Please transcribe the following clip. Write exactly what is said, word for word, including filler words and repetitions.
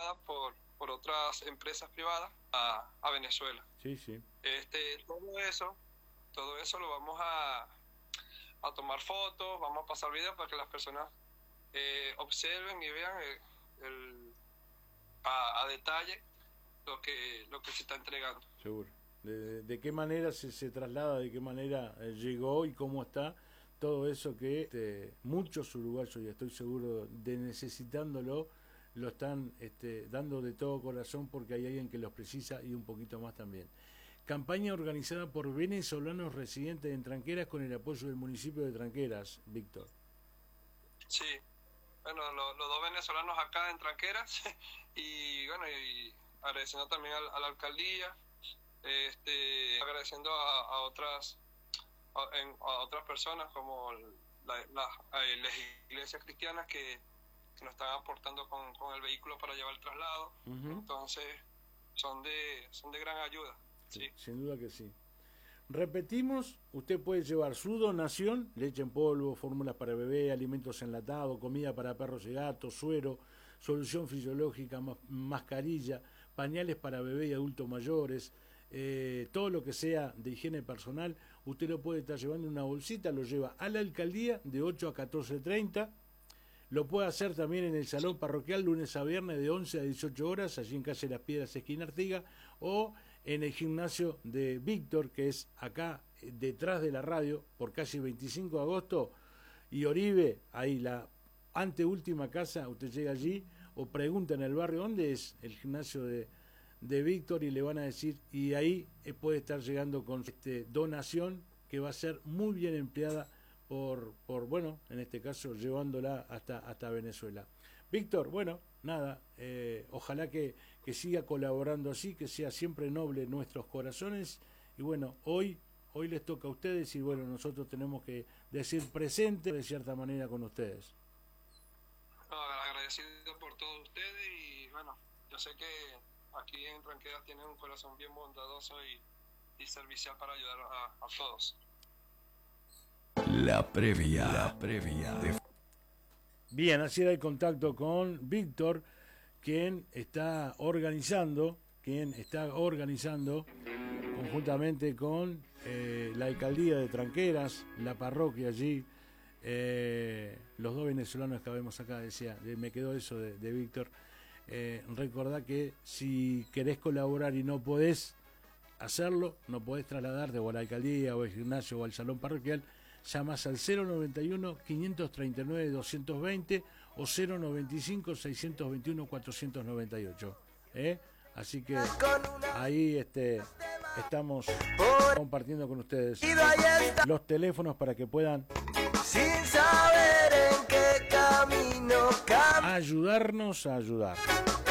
enviada por, por otras empresas privadas a, a Venezuela. Sí, sí. Este, todo eso, todo eso lo vamos a, a tomar fotos, vamos a pasar videos para que las personas eh, observen y vean el, el, a, a detalle lo que lo que se está entregando. Seguro. De, de qué manera se, se traslada, de qué manera eh, llegó y cómo está todo eso que este, muchos uruguayos, y estoy seguro de necesitándolo, lo están este, dando de todo corazón porque hay alguien que los precisa y un poquito más también. Campaña organizada por venezolanos residentes en Tranqueras con el apoyo del municipio de Tranqueras, Víctor. Sí, bueno, lo, los dos venezolanos acá en Tranqueras y bueno, y agradeciendo también a, a la alcaldía, este, agradeciendo a, a otras a, en, a otras personas como la, la, las iglesias cristianas que, que nos están aportando con, con el vehículo para llevar el traslado. Uh-huh. Entonces son de son de gran ayuda. Sí, sí. Sin duda que sí. Repetimos, usted puede llevar su donación, leche en polvo, fórmulas para bebé, alimentos enlatados, comida para perros y gatos, suero, solución fisiológica, ma- mascarilla, pañales para bebé y adultos mayores, eh, todo lo que sea de higiene personal, usted lo puede estar llevando en una bolsita, lo lleva a la alcaldía de ocho a catorce treinta, lo puede hacer también en el salón parroquial lunes a viernes de once a dieciocho horas, allí en calle Las Piedras, esquina Artigas, o en el gimnasio de Víctor, que es acá detrás de la radio, por calle veinticinco de agosto, y Oribe, ahí la anteúltima casa, usted llega allí o pregunta en el barrio dónde es el gimnasio de, de Víctor y le van a decir, y ahí puede estar llegando con este, donación que va a ser muy bien empleada por, por bueno, en este caso llevándola hasta, hasta Venezuela. Víctor, bueno, nada, eh, ojalá que, que siga colaborando así, que sea siempre noble en nuestros corazones, y bueno, hoy hoy les toca a ustedes y bueno, nosotros tenemos que decir presente de cierta manera con ustedes. No, agradecido por todos ustedes y bueno, yo sé que aquí en Tranqueras tienen un corazón bien bondadoso y, y servicial para ayudar a, a todos. La previa, la previa. De... Bien, así era el contacto con Víctor, quien está organizando, quien está organizando conjuntamente con eh, la alcaldía de Tranqueras, la parroquia allí, eh, los dos venezolanos que vemos acá, decía, de, me quedó eso de, de Víctor. Eh, recordá que si querés colaborar y no podés hacerlo, no podés trasladarte o a la alcaldía o al gimnasio o al salón parroquial, llamas al cero noventa y uno, quinientos treinta y nueve, doscientos veinte o cero noventa y cinco, seiscientos veintiuno, cuatrocientos noventa y ocho. ¿Eh? Así que ahí este, estamos compartiendo con ustedes los teléfonos para que puedan sin saber en qué camino cam- ayudarnos a ayudar.